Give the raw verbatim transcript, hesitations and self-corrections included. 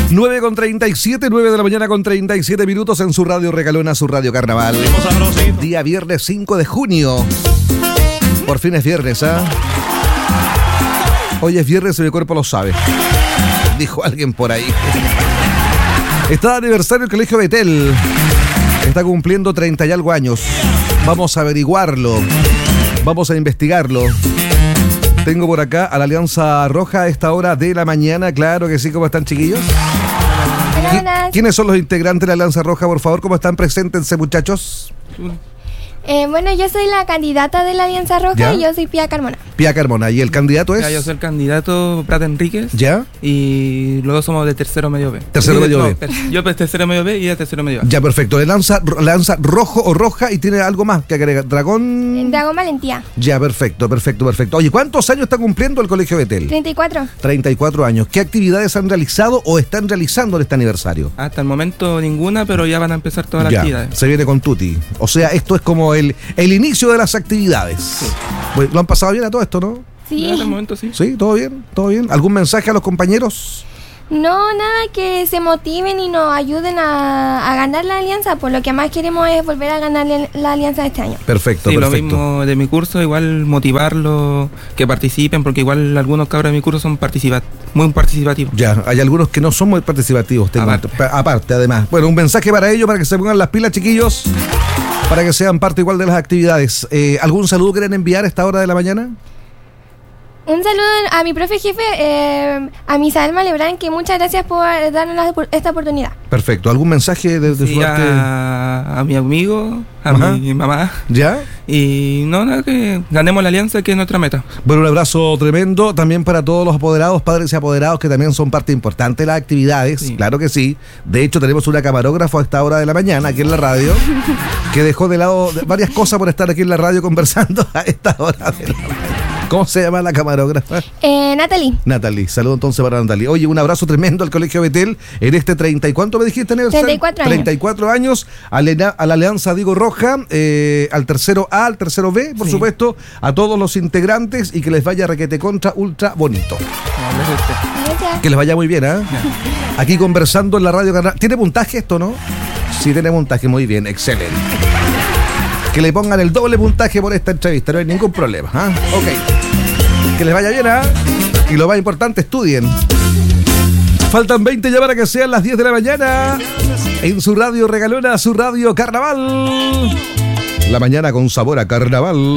nueve con treinta y siete, nueve de la mañana con treinta y siete minutos en su radio Regalona, su radio Carnaval. Día viernes cinco de junio. Por fin es viernes, ¿ah? ¿eh? Hoy es viernes y mi cuerpo lo sabe. Dijo alguien por ahí. Está de aniversario el Colegio Betel. Está cumpliendo treinta y algo años. Vamos a averiguarlo. Vamos a investigarlo. Tengo por acá a la Alianza Roja a esta hora de la mañana. Claro que sí. ¿Cómo están, chiquillos? Hola. ¿Quiénes son los integrantes de la Alianza Roja, por favor? ¿Cómo están? Preséntense, muchachos. Eh, bueno, yo soy la candidata de la Alianza Roja. ¿Ya? Y yo soy Pía Carmona. Pía Carmona. ¿Y el candidato es? Ya, yo soy el candidato Prat Enríquez. ¿Ya? Y luego somos de tercero medio B. Tercero medio B. No, yo pues tercero medio B y ella tercero medio A. Ya, perfecto. ¿Le lanza, lanza rojo o roja y tiene algo más que agregar? ¿Dragón? Dragón Valentía. Ya, perfecto, perfecto, perfecto. Oye, ¿cuántos años está cumpliendo el Colegio Betel? treinta y cuatro. treinta y cuatro años. ¿Qué actividades han realizado o están realizando en este aniversario? Hasta el momento ninguna, pero ya van a empezar todas las ya, actividades. Se viene con Tuti. O sea, esto es como el, el inicio de las actividades. Sí. Bueno, ¿lo han pasado bien a todo esto, no? Sí. Hasta el momento sí. Sí, todo bien, todo bien. ¿Algún mensaje a los compañeros? No, nada, que se motiven y nos ayuden a, a ganar la alianza. Por lo que más queremos es volver a ganar la alianza este año. Perfecto, sí, perfecto. Lo mismo de mi curso, igual motivarlos, que participen, porque igual algunos cabros de mi curso son participat muy participativos. Ya, hay algunos que no son muy participativos. Tengo aparte. aparte, además. Bueno, un mensaje para ellos, para que se pongan las pilas, chiquillos, para que sean parte igual de las actividades. Eh, ¿Algún saludo quieren enviar a esta hora de la mañana? Un saludo a mi profe jefe, eh, a Misael Malebrán, que muchas gracias por darnos la, esta oportunidad. Perfecto. ¿Algún mensaje de, de sí, su parte? A, a mi amigo, a Ajá. mi mamá. ¿Ya? Y no, nada, que ganemos la alianza, que es nuestra meta. Bueno, un abrazo tremendo también para todos los apoderados, padres y apoderados, que también son parte importante de las actividades. Sí. Claro que sí. De hecho, tenemos una camarógrafa a esta hora de la mañana aquí en la radio, que dejó de lado varias cosas por estar aquí en la radio conversando a esta hora de la mañana. ¿Cómo se llama la camarógrafa? Eh, Natalie. Natalie, saludo entonces para Natalie. Oye, un abrazo tremendo al Colegio Betel en este treinta y cuánto me dijiste, Nelson? treinta y cuatro años. treinta y cuatro años, a la, a la Alianza Digo Roja, eh, al tercero A, al tercero B, por sí. supuesto, a todos los integrantes y que les vaya requete contra ultra bonito. Gracias. Que les vaya muy bien, ¿eh? Aquí conversando en la radio. ¿Tiene puntaje esto, no? Sí, tiene puntaje, muy bien, excelente. Que le pongan el doble puntaje por esta entrevista, no hay ningún problema. ¿eh? Ok. Que les vaya bien, ¿eh? Y lo más importante, estudien. Faltan veinte ya para que sean las diez de la mañana. En su radio Regalona, su radio Carnaval. La mañana con sabor a carnaval.